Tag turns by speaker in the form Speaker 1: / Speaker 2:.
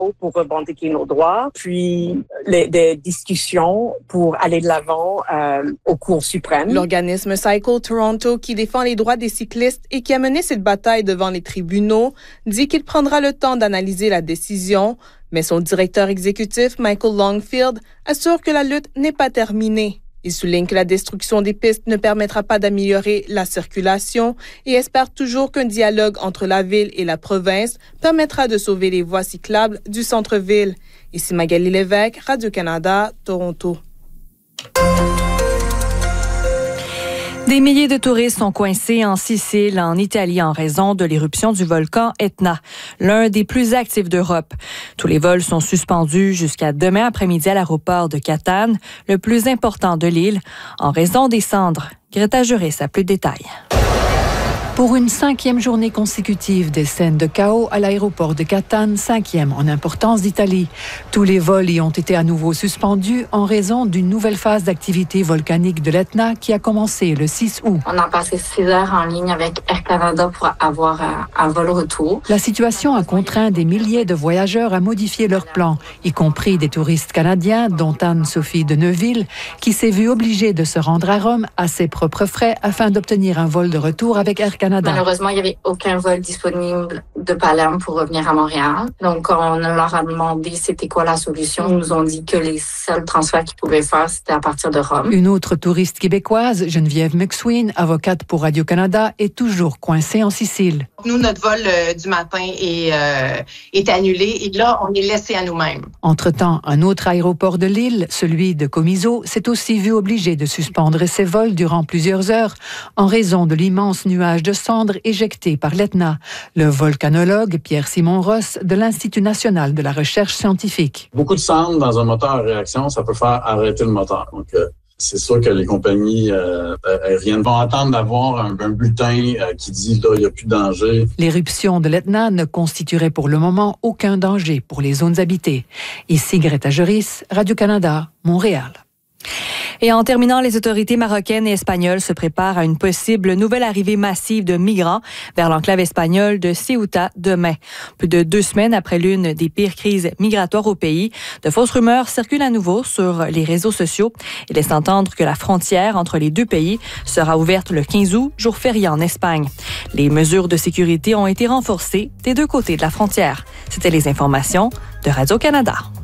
Speaker 1: pour revendiquer nos droits, puis des discussions pour aller de l'avant au Cour suprême.
Speaker 2: L'organisme Cycle Toronto, qui défend les droits des cyclistes et qui a mené cette bataille devant les tribunaux, dit qu'il prendra le temps d'analyser la décision, mais son directeur exécutif, Michael Longfield, assure que la lutte n'est pas terminée. Il souligne que la destruction des pistes ne permettra pas d'améliorer la circulation et espère toujours qu'un dialogue entre la ville et la province permettra de sauver les voies cyclables du centre-ville. Ici Magali Lévesque, Radio-Canada, Toronto.
Speaker 3: Des milliers de touristes sont coincés en Sicile, en Italie, en raison de l'éruption du volcan Etna, l'un des plus actifs d'Europe. Tous les vols sont suspendus jusqu'à demain après-midi à l'aéroport de Catane, le plus important de l'île, en raison des cendres. Greta Juris a plus de détails.
Speaker 4: Pour une 5e journée consécutive, des scènes de chaos à l'aéroport de Catane, 5e en importance d'Italie. Tous les vols y ont été à nouveau suspendus en raison d'une nouvelle phase d'activité volcanique de l'Etna qui a commencé le 6 août.
Speaker 5: On a passé 6 heures en ligne avec Air Canada pour avoir un vol retour.
Speaker 4: La situation a contraint des milliers de voyageurs à modifier leurs plans, y compris des touristes canadiens, dont Anne-Sophie de Neuville, qui s'est vue obligée de se rendre à Rome à ses propres frais afin d'obtenir un vol de retour avec Air Canada.
Speaker 5: Malheureusement, il n'y avait aucun vol disponible de Palerme pour revenir à Montréal. Donc, on leur a demandé c'était quoi la solution. Ils nous ont dit que les seuls transferts qu'ils pouvaient faire, c'était à partir de Rome.
Speaker 4: Une autre touriste québécoise, Geneviève McSween, avocate pour Radio-Canada, est toujours coincée en Sicile.
Speaker 6: Nous, notre vol du matin est annulé et là, on est laissé à nous-mêmes.
Speaker 4: Entre-temps, un autre aéroport de l'île, celui de Comiso, s'est aussi vu obligé de suspendre ses vols durant plusieurs heures en raison de l'immense nuage de cendres éjectés par l'Etna. Le volcanologue Pierre-Simon Ross de l'Institut national de la recherche scientifique.
Speaker 7: Beaucoup de cendres dans un moteur à réaction, ça peut faire arrêter le moteur. Donc, c'est sûr que les compagnies aériennes vont attendre d'avoir un bulletin qui dit là, il n'y a plus de danger.
Speaker 4: L'éruption de l'Etna ne constituerait pour le moment aucun danger pour les zones habitées. Ici Greta Juris, Radio-Canada, Montréal.
Speaker 3: Et en terminant, les autorités marocaines et espagnoles se préparent à une possible nouvelle arrivée massive de migrants vers l'enclave espagnole de Ceuta demain. Plus de 2 semaines après l'une des pires crises migratoires au pays, de fausses rumeurs circulent à nouveau sur les réseaux sociaux et laissent entendre que la frontière entre les deux pays sera ouverte le 15 août, jour férié en Espagne. Les mesures de sécurité ont été renforcées des deux côtés de la frontière. C'était les informations de Radio-Canada.